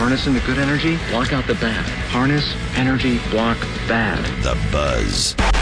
Harnessing the good energy, block out the bad. Harness, energy, block, bad. The Buzz.